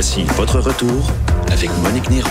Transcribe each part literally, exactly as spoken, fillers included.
Voici votre retour avec Monique Néron.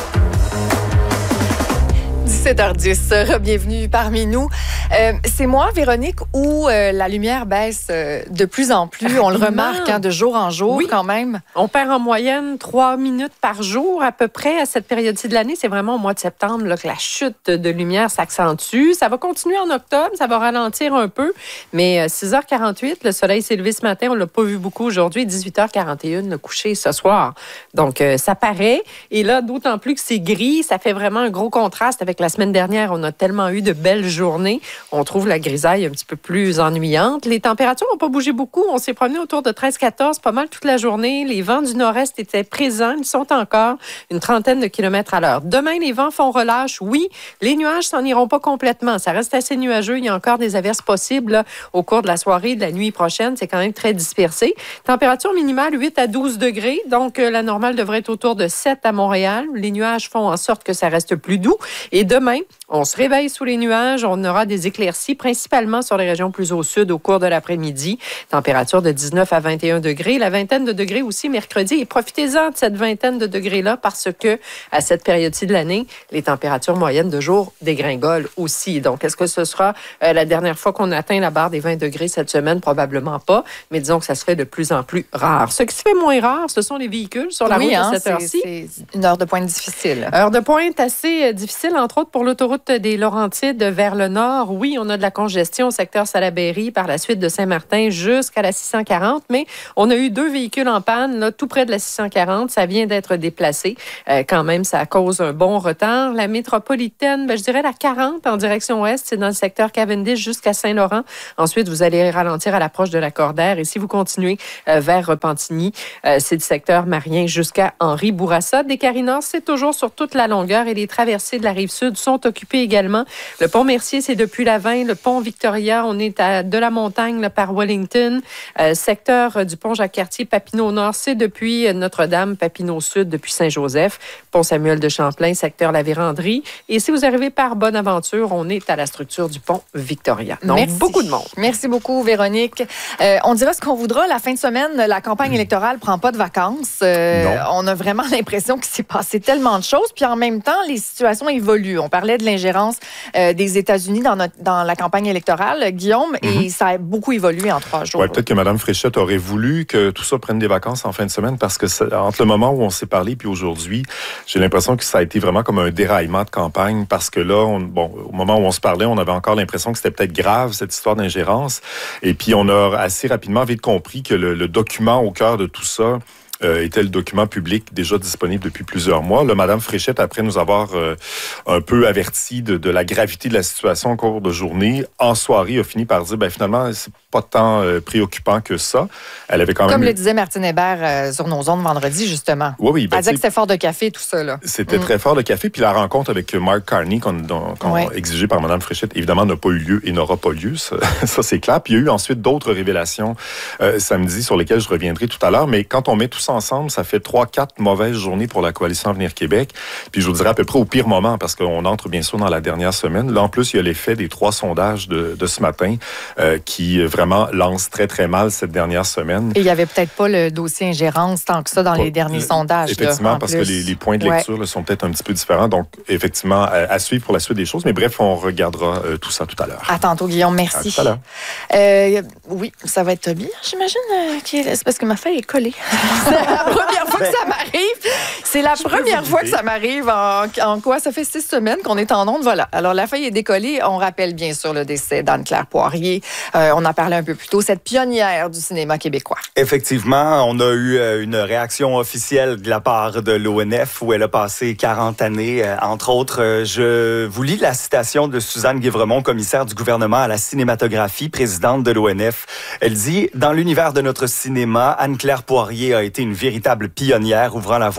dix-sept heures dix, bienvenue parmi nous. Euh, c'est moi, Véronique, où euh, la lumière baisse euh, de plus en plus. On le remarque hein, de jour en jour oui. quand même. On perd en moyenne trois minutes par jour à peu près à cette période-ci de l'année. C'est vraiment au mois de septembre là, que la chute de lumière s'accentue. Ça va continuer en octobre, ça va ralentir un peu. Mais euh, six heures quarante-huit, le soleil s'est levé ce matin. On ne l'a pas vu beaucoup aujourd'hui. dix-huit heures quarante et un, le coucher ce soir. Donc, euh, ça paraît. Et là, d'autant plus que c'est gris, ça fait vraiment un gros contraste avec la semaine dernière. On a tellement eu de belles journées. On trouve la grisaille un petit peu plus ennuyante. Les températures n'ont pas bougé beaucoup. On s'est promené autour de treize quatorze pas mal toute la journée. Les vents du nord-est étaient présents. Ils sont encore une trentaine de kilomètres à l'heure. Demain, les vents font relâche. Oui, les nuages s'en iront pas complètement. Ça reste assez nuageux. Il y a encore des averses possibles là, au cours de la soirée et de la nuit prochaine. C'est quand même très dispersé. Température minimale huit à douze degrés. Donc, euh, la normale devrait être autour de sept à Montréal. Les nuages font en sorte que ça reste plus doux. Et demain, on se réveille sous les nuages. On aura des éclaircies, principalement sur les régions plus au sud au cours de l'après-midi. Température de dix-neuf à vingt et un degrés. La vingtaine de degrés aussi mercredi. Et profitez-en de cette vingtaine de degrés-là parce que, à cette période-ci de l'année, les températures moyennes de jour dégringolent aussi. Donc, est-ce que ce sera euh, la dernière fois qu'on atteint la barre des vingt degrés cette semaine? Probablement pas. Mais disons que ça se fait de plus en plus rare. Ce qui se fait moins rare, ce sont les véhicules sur la oui, route hein, à cette c'est, heure-ci. C'est une heure de pointe difficile. Heure de pointe assez euh, difficile, entre autres pour l'autoroute des Laurentides vers le nord. Oui, on a de la congestion au secteur Salaberry par la suite de Saint-Martin jusqu'à la six cent quarante, mais on a eu deux véhicules en panne, là, tout près de la six cent quarante. Ça vient d'être déplacé. Euh, quand même, ça cause un bon retard. La métropolitaine, ben, je dirais la quarante en direction ouest, c'est dans le secteur Cavendish jusqu'à Saint-Laurent. Ensuite, vous allez ralentir à l'approche de la Cordaire. Et si vous continuez euh, vers Repentigny, euh, c'est du secteur Marien jusqu'à Henri-Bourassa. Des Carinors, c'est toujours sur toute la longueur et les traversées de la Rive-Sud sont occupées également. Le pont Mercier, c'est depuis la vingt. Le pont Victoria, on est à de la montagne là, par Wellington. Euh, secteur euh, du pont Jacques-Cartier, Papineau-Nord, c'est depuis euh, Notre-Dame, Papineau-Sud, depuis Saint-Joseph. Pont Samuel de Champlain, secteur La Vérandrie. Et si vous arrivez par Bonaventure, on est à la structure du pont Victoria. Donc, Merci. beaucoup de monde. Merci beaucoup, Véronique. Euh, on dira ce qu'on voudra. La fin de semaine, la campagne électorale prend pas de vacances. Euh, on a vraiment l'impression qu'il s'est passé tellement de choses. Puis en même temps, les situations évoluent. On parlait de l'ingérence euh, des États-Unis dans, notre, dans la campagne électorale, Guillaume, mm-hmm. et ça a beaucoup évolué en trois jours. Ouais, peut-être que Mme Fréchette aurait voulu que tout ça prenne des vacances en fin de semaine parce que ça, entre le moment où on s'est parlé puis aujourd'hui, j'ai l'impression que ça a été vraiment comme un déraillement de campagne parce que là, on, bon, au moment où on se parlait, on avait encore l'impression que c'était peut-être grave cette histoire d'ingérence. Et puis on a assez rapidement vite compris que le, le document au cœur de tout ça Euh, était le document public déjà disponible depuis plusieurs mois. Là, Mme Fréchette, après nous avoir euh, un peu averti de, de la gravité de la situation au cours de journée, en soirée, a fini par dire, ben finalement, c'est pas tant euh, préoccupant que ça. Elle avait quand même... Comme le disait Martine Hébert euh, sur nos ondes vendredi, justement. Oui, oui. Ben, elle disait que c'était fort de café, tout ça, là. C'était mm. très fort de café. Puis la rencontre avec Mark Carney, qu'on, qu'on ouais. exigé par Mme Fréchette, évidemment, n'a pas eu lieu et n'aura pas lieu. Ça, ça c'est clair. Puis il y a eu ensuite d'autres révélations euh, samedi sur lesquelles je reviendrai tout à l'heure. Mais quand on met tout ça ensemble, ça fait trois, quatre mauvaises journées pour la Coalition Avenir Québec. Puis je vous dirais à peu près au pire moment, parce qu'on entre bien sûr dans la dernière semaine. Là, en plus, il y a l'effet des trois sondages de, de ce matin euh, qui vraiment lancent très, très mal cette dernière semaine. Et il n'y avait peut-être pas le dossier ingérence tant que ça dans pas, les derniers le, sondages. Effectivement, là, parce plus. que les, les points de lecture ouais. là, sont peut-être un petit peu différents. Donc, effectivement, à, à suivre pour la suite des choses. Mais bref, on regardera euh, tout ça tout à l'heure. À tantôt, Guillaume. Merci. À tout à l'heure. Euh, oui, ça va être Toby, j'imagine. Euh, qui est... C'est parce que ma feuille est collée. Première fois que ça m'arrive. C'est la première fois que ça m'arrive en, en quoi? Ça fait six semaines qu'on est en onde. Voilà. Alors, la feuille est décollée. On rappelle bien sûr le décès d'Anne-Claire Poirier. Euh, on en parlait un peu plus tôt. Cette pionnière du cinéma québécois. Effectivement, on a eu une réaction officielle de la part de l'O N F où elle a passé quarante années. Entre autres, je vous lis la citation de Suzanne Guévremont, commissaire du gouvernement à la cinématographie, présidente de l'O N F. Elle dit « Dans l'univers de notre cinéma, Anne-Claire Poirier a été une véritable pionnière ouvrant la voie au cinéma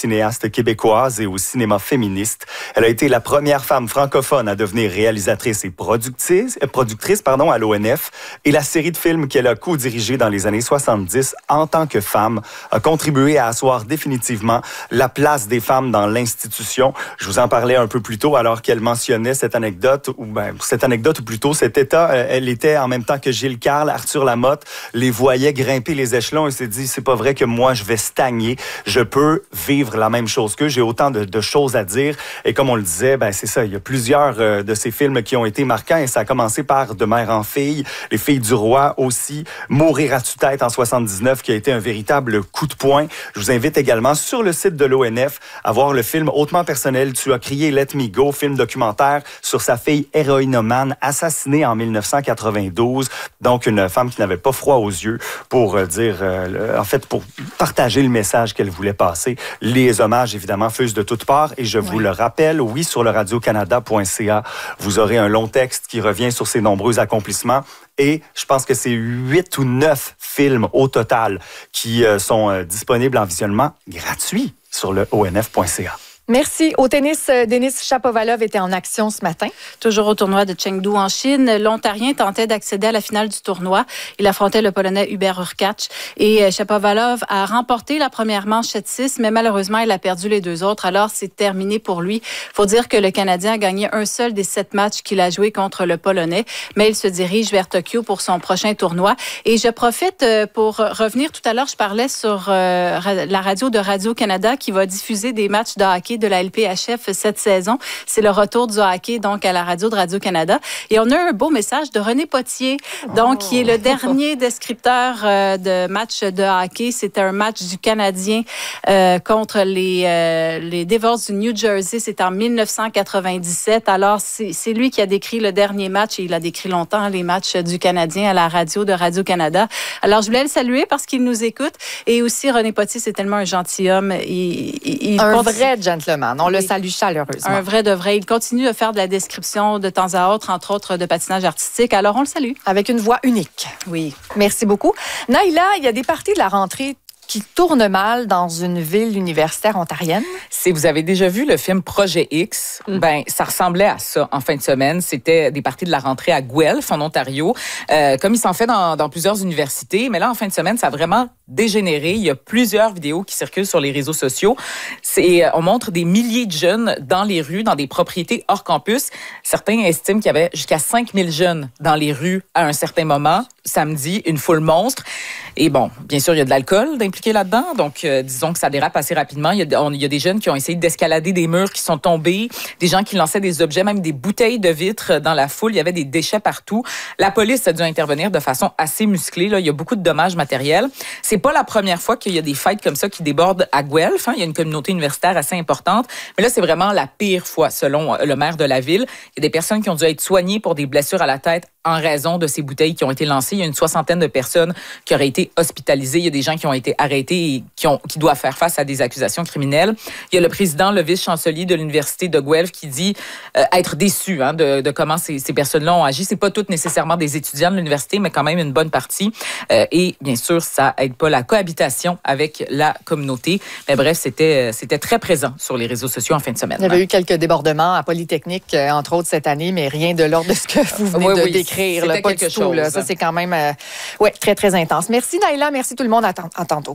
cinéaste québécoise et au cinéma féministe. Elle a été la première femme francophone à devenir réalisatrice et productrice, productrice pardon, à l'O N F. Et la série de films qu'elle a co-dirigée dans les années soixante-dix en tant que femme a contribué à asseoir définitivement la place des femmes dans l'institution. Je vous en parlais un peu plus tôt alors qu'elle mentionnait cette anecdote, ou ben, cette anecdote ou plutôt cet état. Elle était en même temps que Gilles Carle, Arthur Lamotte, les voyait grimper les échelons et s'est dit, c'est pas vrai que moi je vais stagner, je peux vivre la même chose qu'eux, j'ai autant de, de choses à dire. Et comme on le disait, ben c'est ça, il y a plusieurs euh, de ces films qui ont été marquants et ça a commencé par De mère en fille, Les filles du roi aussi, Mourir à tue-tête en soixante-dix-neuf qui a été un véritable coup de poing. Je vous invite également sur le site de l'O N F à voir le film hautement personnel Tu as crié Let Me Go, film documentaire sur sa fille héroïnomane assassinée en mille neuf cent quatre-vingt-douze. Donc une femme qui n'avait pas froid aux yeux pour euh, dire, euh, en fait, pour partager le message qu'elle voulait passer. Les hommages, évidemment, fusent de toutes parts. Et je vous oui. le rappelle, oui, sur le radio canada point c a, vous aurez un long texte qui revient sur ses nombreux accomplissements. Et je pense que c'est huit ou neuf films au total qui euh, sont euh, disponibles en visionnement gratuit sur le o n f point c a. Merci. Au tennis, Denis Shapovalov était en action ce matin. Toujours au tournoi de Chengdu en Chine, l'Ontarien tentait d'accéder à la finale du tournoi. Il affrontait le Polonais Hubert Hurkacz. Et Shapovalov a remporté la première manche sept six, mais malheureusement, il a perdu les deux autres. Alors, c'est terminé pour lui. Il faut dire que le Canadien a gagné un seul des sept matchs qu'il a joué contre le Polonais, mais il se dirige vers Tokyo pour son prochain tournoi. Et je profite pour revenir. Tout à l'heure, je parlais sur euh, la radio de Radio-Canada qui va diffuser des matchs de hockey de la L P H F cette saison. C'est le retour du hockey donc à la radio de Radio-Canada. Et on a un beau message de René Potier, donc oh. qui est le dernier descripteur euh, de match de hockey. C'était un match du Canadien euh, contre les, euh, les Devils du New Jersey. C'était en mille neuf cent quatre-vingt-dix-sept. Alors, c'est, c'est lui qui a décrit le dernier match et il a décrit longtemps les matchs du Canadien à la radio de Radio-Canada. Alors, je voulais le saluer parce qu'il nous écoute. Et aussi, René Potier, c'est tellement un gentilhomme. Il, il, il un pense... vrai gentleman. On oui. le salue chaleureusement. Un vrai de vrai. Il continue de faire de la description de temps à autre, entre autres de patinage artistique. Alors, on le salue. Avec une voix unique. Oui. Merci beaucoup. Naïla, il y a des parties de la rentrée qui tourne mal dans une ville universitaire ontarienne. Si vous avez déjà vu le film Projet X, mm. ben ça ressemblait à ça en fin de semaine. C'était des parties de la rentrée à Guelph, en Ontario, euh, comme il s'en fait dans, dans plusieurs universités. Mais là, en fin de semaine, ça a vraiment dégénéré. Il y a plusieurs vidéos qui circulent sur les réseaux sociaux. C'est, on montre des milliers de jeunes dans les rues, dans des propriétés hors campus. Certains estiment qu'il y avait jusqu'à cinq mille jeunes dans les rues à un certain moment. Samedi, une foule monstre. Et bon, bien sûr, il y a de l'alcool d'impliqué là-dedans. Donc, euh, disons que ça dérape assez rapidement. Il y, a, on, il y a des jeunes qui ont essayé d'escalader des murs qui sont tombés, des gens qui lançaient des objets, même des bouteilles de vitre dans la foule. Il y avait des déchets partout. La police a dû intervenir de façon assez musclée. Là. Il y a beaucoup de dommages matériels. C'est pas la première fois qu'il y a des fights comme ça qui débordent à Guelph. Hein. Il y a une communauté universitaire assez importante. Mais là, c'est vraiment la pire fois, selon le maire de la ville. Il y a des personnes qui ont dû être soignées pour des blessures à la tête en raison de ces bouteilles qui ont été lancées. Il y a une soixantaine de personnes qui auraient été hospitalisées. Il y a des gens qui ont été arrêtés et qui, ont, qui doivent faire face à des accusations criminelles. Il y a le président, le vice-chancelier de l'Université de Guelph qui dit euh, être déçu hein, de, de comment ces, ces personnes-là ont agi. C'est pas toutes nécessairement des étudiants de l'université, mais quand même une bonne partie. Euh, et bien sûr, ça aide pas la cohabitation avec la communauté. Mais bref, c'était, c'était très présent sur les réseaux sociaux en fin de semaine. Il y avait hein. eu quelques débordements à Polytechnique, euh, entre autres cette année, mais rien de l'ordre de ce que vous venez oui, de oui. décrire. Là, pas du tout, là. Ça, c'est quand même euh, ouais, très, très intense. Merci, Naïla. Merci tout le monde. À, t- à tantôt.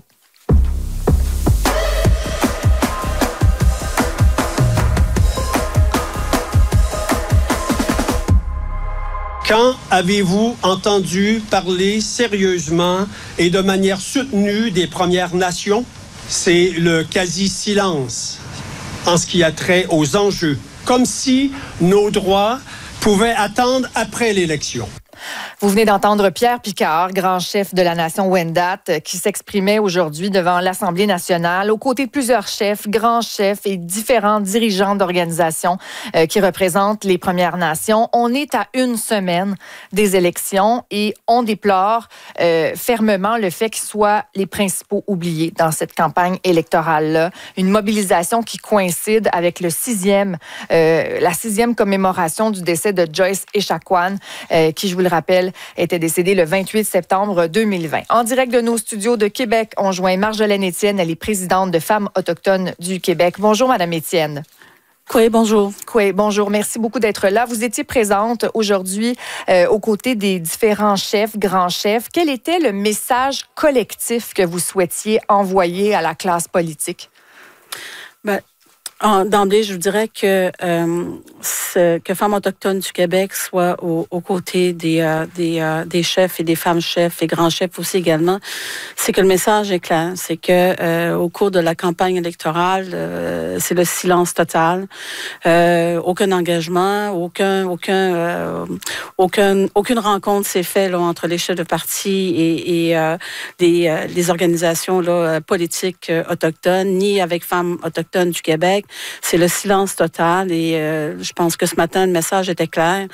Quand avez-vous entendu parler sérieusement et de manière soutenue des Premières Nations? C'est le quasi-silence en ce qui a trait aux enjeux, comme si nos droits pouvaient attendre après l'élection. Vous venez d'entendre Pierre Picard, grand chef de la nation Wendat, qui s'exprimait aujourd'hui devant l'Assemblée nationale aux côtés de plusieurs chefs, grands chefs et différents dirigeants d'organisations euh, qui représentent les Premières Nations. On est à une semaine des élections et on déplore euh, fermement le fait qu'ils soient les principaux oubliés dans cette campagne électorale-là. Une mobilisation qui coïncide avec le sixième, euh, la sixième commémoration du décès de Joyce Echaquan, euh, qui, je vous le rappelle, était décédée le vingt-huit septembre deux mille vingt. En direct de nos studios de Québec, on joint Marjolaine Étienne, elle est présidente de Femmes autochtones du Québec. Bonjour, Madame Étienne. Oui, bonjour. Oui, bonjour. Merci beaucoup d'être là. Vous étiez présente aujourd'hui euh, aux côtés des différents chefs, grands chefs. Quel était le message collectif que vous souhaitiez envoyer à la classe politique? Ben, d'emblée, je vous dirais que, euh, ce, que Femmes autochtones du Québec soient aux, aux côtés des, euh, des, euh, des chefs et des femmes chefs et grands chefs aussi également, c'est que le message est clair. C'est que euh, au cours de la campagne électorale, euh, c'est le silence total. Euh, aucun engagement, aucun, aucun, euh, aucun, aucune rencontre s'est faite là, entre les chefs de parti et, et euh, des, euh, les organisations là, politiques euh, autochtones, ni avec Femmes autochtones du Québec. C'est le silence total et euh, je pense que ce matin, le message était clair.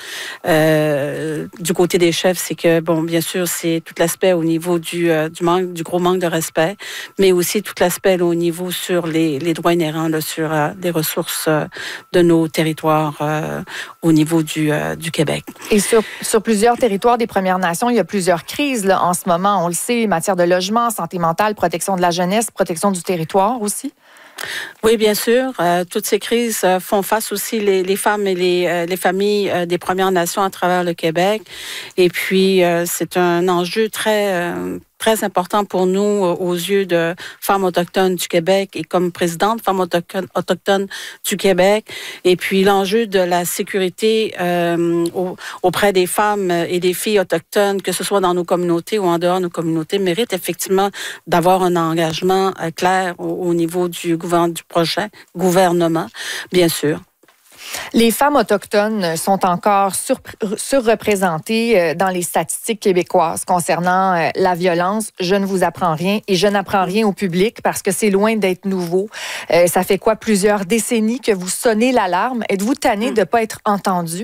Euh, du côté des chefs, c'est que, bon, bien sûr, c'est tout l'aspect au niveau du, euh, du, manque, du gros manque de respect, mais aussi tout l'aspect là, au niveau sur les, les droits inhérents, là, sur euh, les ressources euh, de nos territoires euh, au niveau du, euh, du Québec. Et sur, sur plusieurs territoires des Premières Nations, il y a plusieurs crises là, en ce moment. On le sait, matière de logement, santé mentale, protection de la jeunesse, protection du territoire aussi. Oui, bien sûr. Euh, toutes ces crises euh, font face aussi les, les femmes et les, euh, les familles euh, des Premières Nations à travers le Québec. Et puis, euh, c'est un enjeu très... Euh, très important pour nous euh, aux yeux de Femmes autochtones du Québec et comme présidente Femmes autochtones, autochtones du Québec. Et puis l'enjeu de la sécurité euh, au, auprès des femmes et des filles autochtones, que ce soit dans nos communautés ou en dehors de nos communautés, mérite effectivement d'avoir un engagement euh, clair au, au niveau du, gouverne, du prochain gouvernement, bien sûr. Les femmes autochtones sont encore sur, surreprésentées dans les statistiques québécoises concernant la violence. Je ne vous apprends rien et je n'apprends rien au public parce que c'est loin d'être nouveau. Euh, ça fait quoi, plusieurs décennies que vous sonnez l'alarme? Êtes-vous tanné de ne pas être entendu?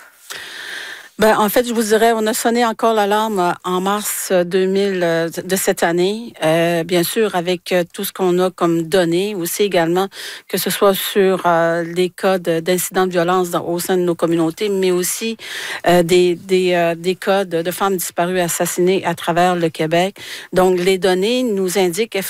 Ben, en fait, je vous dirais, on a sonné encore l'alarme en mars deux mille de cette année. Euh, bien sûr, avec tout ce qu'on a comme données, aussi également, que ce soit sur euh, les cas d'incidents de violence dans, au sein de nos communautés, mais aussi euh, des, des, euh, des cas de, de femmes disparues, assassinées à travers le Québec. Donc, les données nous indiquent